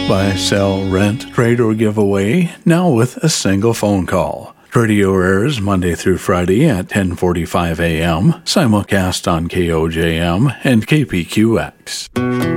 Buy, sell, rent, trade, or give away, now with a single phone call. Radio airs Monday through Friday at 10:45 a.m., simulcast on KOJM and KPQX.